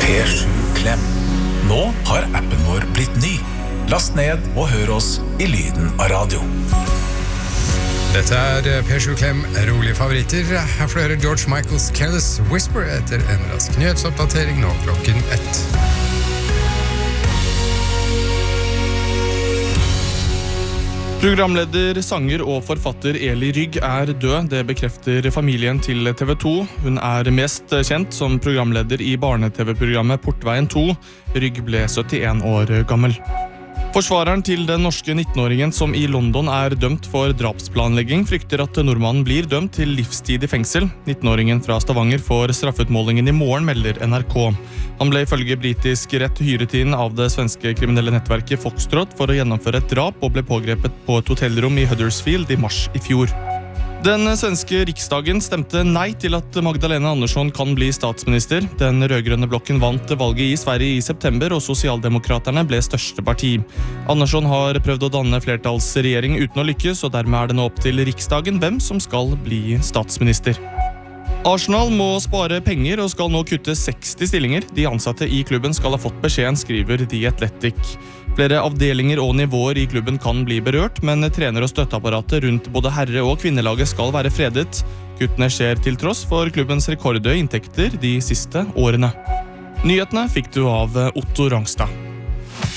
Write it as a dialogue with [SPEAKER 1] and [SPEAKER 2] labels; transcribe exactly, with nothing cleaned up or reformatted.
[SPEAKER 1] P sju Klem. Nå har appen vår blitt ny. Last ned og hør oss i lyden av radio.
[SPEAKER 2] Dette er P sju Klem, rolige favoritter. Her får du høre George Michaels Careless Whisper etter en rask nyhetsoppdatering nå klokken ett.
[SPEAKER 3] Programleder, sanger og forfatter Eli Rygg er død. Det bekrefter familien til T V to. Hun er mest kjent som programleder i barne-tv-programmet Portveien to. Rygg ble syttien år gammel. Forsvareren til den norske nittenåringen som i London er dømt for drapsplanlegging, frykter at nordmannen blir dømt til livstid i fengsel. nittenåringen fra Stavanger får straffeutmålingen i morgen, melder N R K. Han ble ifølge britisk rett hyret inn av det svenske kriminelle nettverket Foxtrot for å gjennomføre et drap og ble pågrepet på et hotellrom i Huddersfield i mars i fjor. Den svenske riksdagen stemte nei til at Magdalena Andersson kan bli statsminister. Den rødgrønne blokken vant valget i Sverige i september, og Sosialdemokraterne ble største parti. Andersson har prøvd å danne flertallsregjering uten å lykkes, og dermed er det nå opp til riksdagen hvem som skal bli statsminister. Arsenal må spare penger og skal nå kutte seksti stillinger. De ansatte i klubben skal ha fått beskjeden, skriver The Athletic. Flere avdelinger og nivåer i klubben kan bli berørt, men trener- og støtteapparatet rundt både herre- og kvinnelaget skal være fredet. Kuttene skjer til tross for klubbens rekordhøye inntekter de siste årene. Nyhetene fikk du av Otto Rangstad.